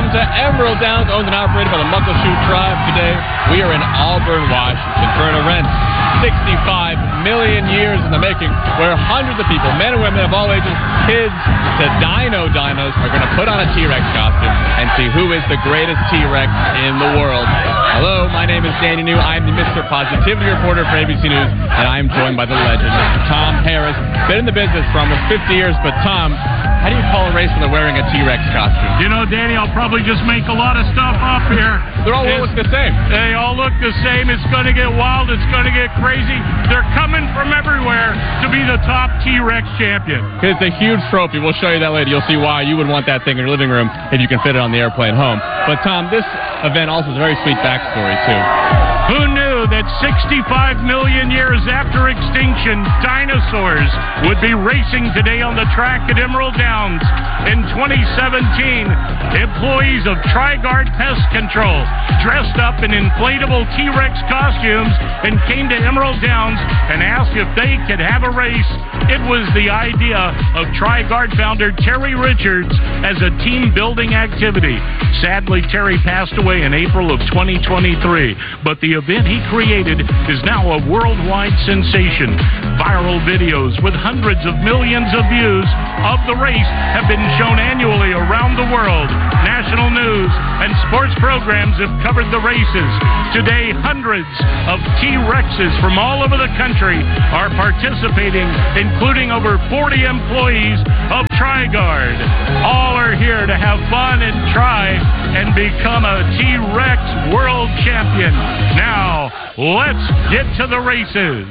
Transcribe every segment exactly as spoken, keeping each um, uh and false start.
welcome to Emerald Downs, owned and operated by the Muckleshoot Tribe. Today, we are in Auburn, Washington, for an event sixty-five million years in the making, where hundreds of people, men and women of all ages, kids to dino dinos, are going to put on a T-Rex costume and see who is the greatest T-Rex in the world. Hello, my name is Danny New. I'm the Mister Positivity reporter for A B C News, and I'm joined by the legend, Mister Tom Harris. Been in the business for almost fifty years, but Tom, how do you call a race when they're wearing a T-Rex costume? You know, Danny, I'll probably just make a lot of stuff up here. They're all it's, look the same. They all look the same. It's going to get wild. It's going to get crazy. They're coming from everywhere to be the top T-Rex champion. It's a huge trophy. We'll show you that later. You'll see why you would want that thing in your living room if you can fit it on the airplane home. But, Tom, this event also has a very sweet backstory, too. Who knew that sixty-five million years after extinction, dinosaurs would be racing today on the track at Emerald Downs? In twenty seventeen, employees of TriGuard Pest Control dressed up in inflatable T-Rex costumes and came to Emerald Downs and asked if they could have a race. It was the idea of TriGuard founder Terry Richards as a team-building activity. Sadly, Terry passed away in April of twenty twenty-three, but the event he created is now a worldwide sensation. Viral videos with hundreds of millions of views of the race have been shown annually around the world. National news and sports programs have covered the races. Today, hundreds of T-Rexes from all over the country are participating, including over forty employees of TriGuard. All are here to have fun and try and become a T-Rex world champion. Now, let's get to the races.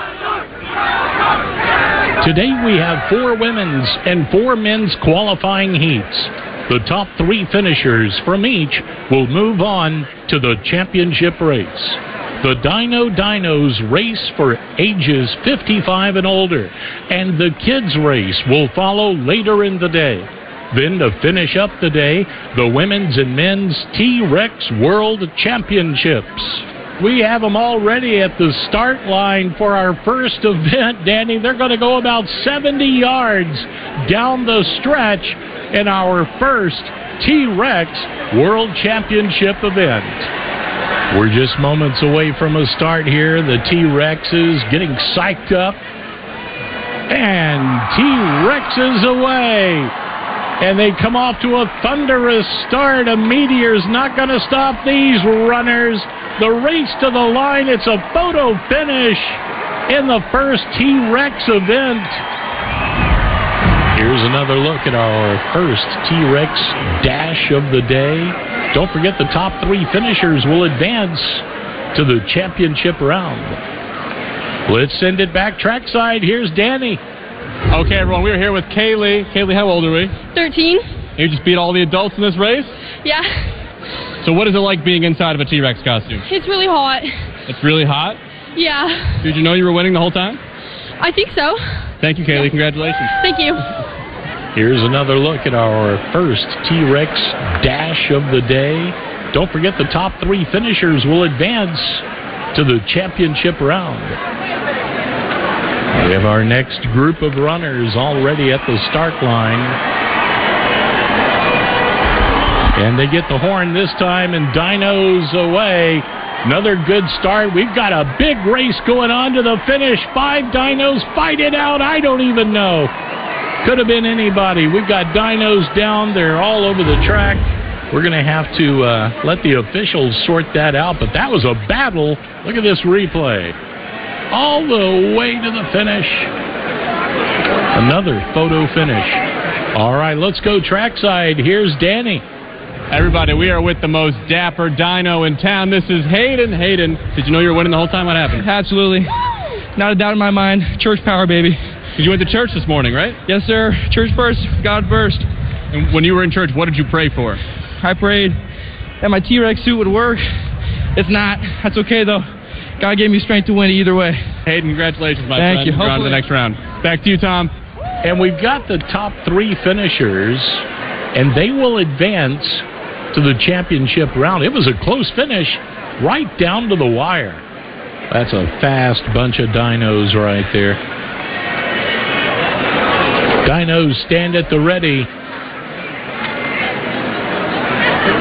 Today we have four women's and four men's qualifying heats. The top three finishers from each will move on to the championship race. The Dino Dinos race for ages fifty-five and older, and the kids race will follow later in the day. Then to finish up the day, the women's and men's T-Rex World Championships. We have them all ready at the start line for our first event, Danny. They're going to go about seventy yards down the stretch in our first T-Rex World Championship event. We're just moments away from a start here. The T-Rexes getting psyched up. And T-Rexes away. And they come off to a thunderous start. A meteor's not going to stop these runners. The race to the line, it's a photo finish in the first T-Rex event. Here's another look at our first T-Rex dash of the day. Don't forget the top three finishers will advance to the championship round. Let's send it back trackside. Here's Danny. Okay, everyone, we're here with Kaylee. Kaylee, how old are we? thirteen. You just beat all the adults in this race? Yeah. So what is it like being inside of a T-Rex costume? It's really hot. It's really hot? Yeah. Did you know you were winning the whole time? I think so. Thank you, Kaylee. Congratulations. Thank you. Here's another look at our first T-Rex dash of the day. Don't forget the top three finishers will advance to the championship round. We have our next group of runners already at the start line. And they get the horn this time, and Dinos away. Another good start. We've got a big race going on to the finish. Five Dinos fight it out. I don't even know. Could have been anybody. We've got Dinos down. They're all over the track. We're going to have to uh, let the officials sort that out, but that was a battle. Look at this replay. All the way to the finish. Another photo finish. All right, let's go trackside. Here's Danny. Everybody, we are with the most dapper dino in town. This is Hayden. Hayden, did you know you were winning the whole time? What happened? Absolutely. Not a doubt in my mind. Church power, baby. You went to church this morning, right? Yes, sir. Church first, God first. And when you were in church, what did you pray for? I prayed that my T-Rex suit would work. If not, that's okay, though. God gave me strength to win either way. Hayden, congratulations, my Thank friend. you. You're on to the next round. Back to you, Tom. And we've got the top three finishers, and they will advance to the championship round. It was a close finish right down to the wire. That's a fast bunch of dinos right there. Dinos stand at the ready.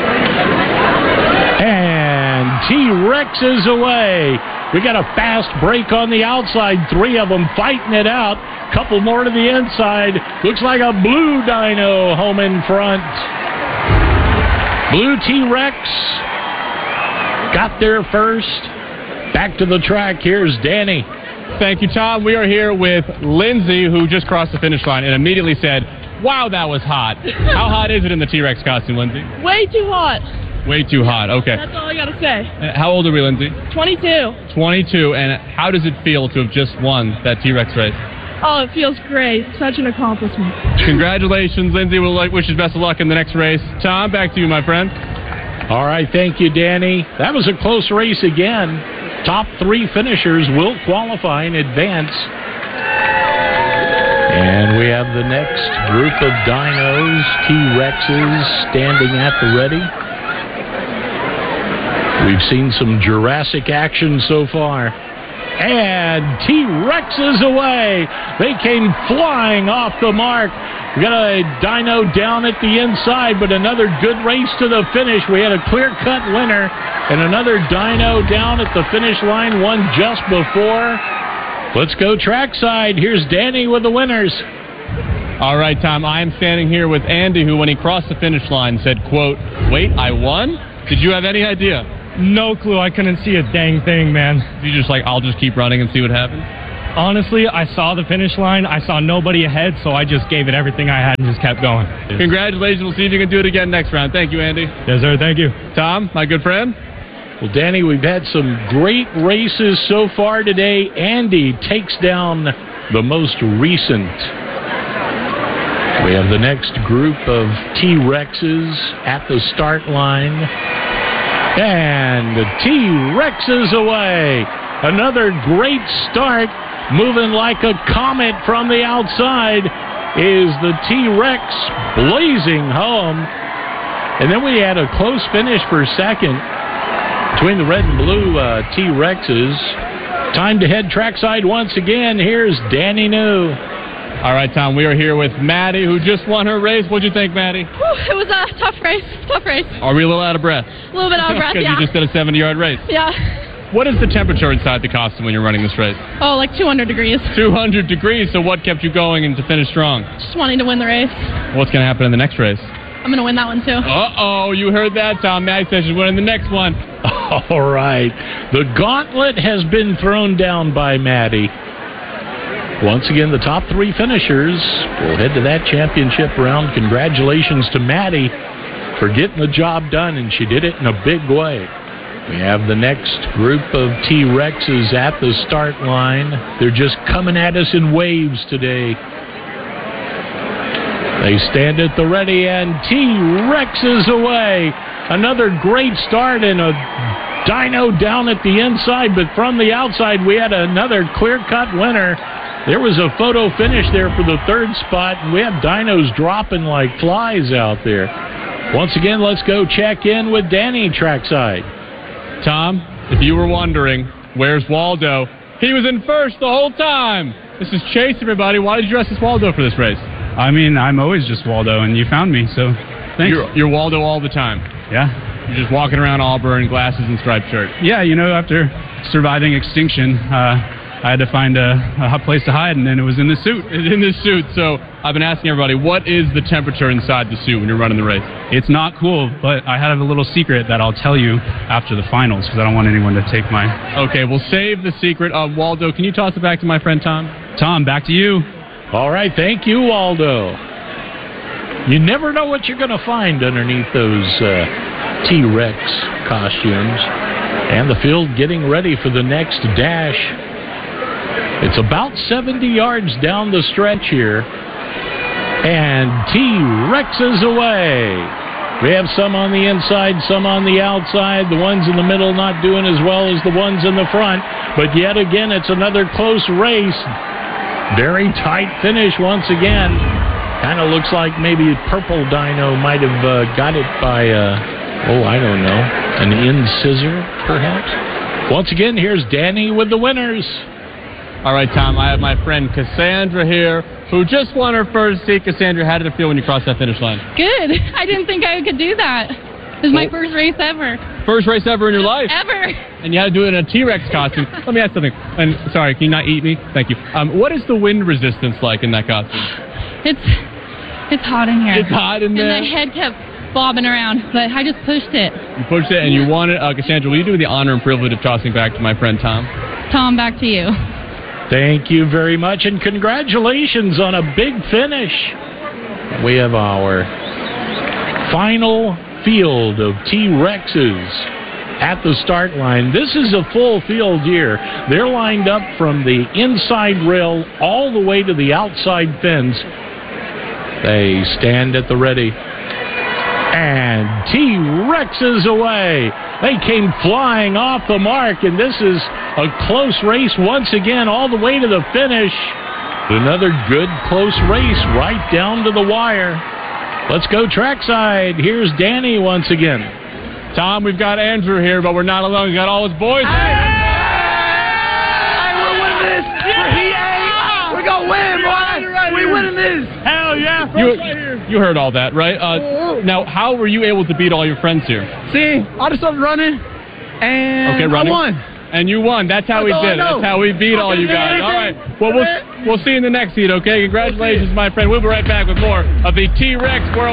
Rexes away. We got a fast break on the outside. Three of them fighting it out. Couple more to the inside. Looks like a blue dyno home in front. Blue T-Rex got there first. Back to the track. Here's Danny. Thank you, Tom. We are here with Lindsay, who just crossed the finish line and immediately said, wow, that was hot. How hot is it in the T-Rex costume, Lindsay? Way too hot. Way too hot. Okay. That's all I gotta say. Uh, How old are we, Lindsay? twenty-two. twenty-two. And how does it feel to have just won that T-Rex race? Oh, it feels great. Such an accomplishment. Congratulations, Lindsay. We'll like, wish you best of luck in the next race. Tom, back to you, my friend. All right, thank you, Danny. That was a close race again. Top three finishers will qualify in advance. And we have the next group of dynos, T-Rexes, standing at the ready. We've seen some Jurassic action so far. And T-Rexes away. They came flying off the mark. We got a dyno down at the inside, but another good race to the finish. We had a clear-cut winner, and another dyno down at the finish line, one just before. Let's go trackside. Here's Danny with the winners. All right, Tom, I am standing here with Andy, who, when he crossed the finish line, said, quote, wait, I won? Did you have any idea? No clue. I couldn't see a dang thing, man. You just like, I'll just keep running and see what happens? Honestly, I saw the finish line. I saw nobody ahead, so I just gave it everything I had and just kept going. Congratulations. We'll see if you can do it again next round. Thank you, Andy. Yes, sir. Thank you. Tom, my good friend. Well, Danny, we've had some great races so far today. Andy takes down the most recent. We have the next group of T-Rexes at the start line. And the T-Rexes away. Another great start. Moving like a comet from the outside is the T-Rex blazing home. And then we had a close finish for second between the red and blue uh, T-Rexes. Time to head trackside once again. Here's Danny New. All right, Tom, we are here with Maddie, who just won her race. What'd you think, Maddie? Whew, it was a tough race. Tough race. Are we a little out of breath? A little bit out of breath, Because yeah. you just did a seventy-yard race. Yeah. What is the temperature inside the costume when you're running this race? Oh, like two hundred degrees. two hundred degrees, so what kept you going and to finish strong? Just wanting to win the race. What's going to happen in the next race? I'm going to win that one, too. Uh-oh, you heard that, Tom. Maddie says she's winning the next one. All right. The gauntlet has been thrown down by Maddie. Once again, the top three finishers will head to that championship round. Congratulations to Maddie for getting the job done, and she did it in a big way. We have the next group of T-Rexes at the start line. They're just coming at us in waves today. They stand at the ready, and T-Rexes away. Another great start and a dyno down at the inside, but from the outside we had another clear-cut winner. There was a photo finish there for the third spot, and we have dynos dropping like flies out there. Once again, let's go check in with Danny trackside. Tom, if you were wondering, where's Waldo? He was in first the whole time. This is Chase, everybody. Why did you dress as Waldo for this race? I mean, I'm always just Waldo, and you found me, so thanks. You're, you're Waldo all the time. Yeah. You're just walking around Auburn, glasses and striped shirt. Yeah, you know, after surviving extinction, uh, I had to find a, a hot place to hide, and then it was in the suit. In this suit. So I've been asking everybody, what is the temperature inside the suit when you're running the race? It's not cool, but I have a little secret that I'll tell you after the finals, because I don't want anyone to take my... Okay, we'll save the secret. Uh, Waldo, can you toss it back to my friend Tom? Tom, back to you. All right, thank you, Waldo. You never know what you're going to find underneath those uh, T-Rex costumes. And the field getting ready for the next dash. It's about seventy yards down the stretch here. And T-Rexes away. We have some on the inside, some on the outside. The ones in the middle not doing as well as the ones in the front. But yet again, it's another close race. Very tight finish once again. Kind of looks like maybe Purple Dino might have uh, got it by, uh, oh, I don't know, an incisor, perhaps. Once again, here's Danny with the winners. All right, Tom, I have my friend Cassandra here, who just won her first seat. Cassandra, how did it feel when you crossed that finish line? Good. I didn't think I could do that. This is my first race ever. First race ever in your life. Ever. And you had to do it in a T-Rex costume. Let me ask something. And sorry, can you not eat me? Thank you. Um, what is the wind resistance like in that costume? It's it's hot in here. It's hot in there. And the head kept bobbing around, but I just pushed it. You pushed it and you won it. Uh, Cassandra, will you do me the honor and privilege of tossing back to my friend Tom? Tom, back to you. Thank you very much, and congratulations on a big finish. We have our final field of T-Rexes at the start line. This is a full field here. They're lined up from the inside rail all the way to the outside fence. They stand at the ready. And T-Rexes away. They came flying off the mark, and this is a close race once again all the way to the finish. Another good close race right down to the wire. Let's go trackside. Here's Danny once again. Tom, we've got Andrew here, but we're not alone. We've got all his boys. Hey, we're winning this. Yeah. We're going to win, boy. We're winning this. Hell yeah. You, you heard all that, right? Uh, now, how were you able to beat all your friends here? See, I just started running, and Okay, running. I won. And you won. That's how we That's all did it. I know. That's how we beat I all can you do guys. All anything. right. Well, we'll we'll see you in the next heat, okay? Congratulations, my friend. We'll be right back with more of the T-Rex World